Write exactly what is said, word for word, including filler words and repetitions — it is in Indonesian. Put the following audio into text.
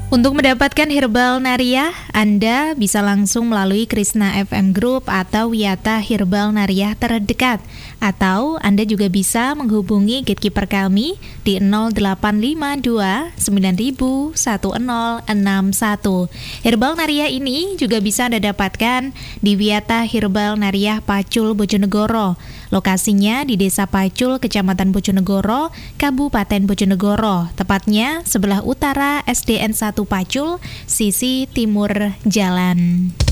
Untuk mendapatkan Herbal Nariah, Anda bisa langsung melalui Krishna F M Group atau Wiyata Herbal Nariah terdekat. Atau Anda juga bisa menghubungi gatekeeper kami di nol delapan lima dua sembilan nol satu nol enam satu. Herbal Nariah ini juga bisa Anda dapatkan di Wiyata Herbal Nariah Pacul, Bojonegoro. Lokasinya di Desa Pacul, Kecamatan Bojonegoro, Kabupaten Bojonegoro. Tepatnya sebelah utara S D N satu Pacul, sisi timur jalan.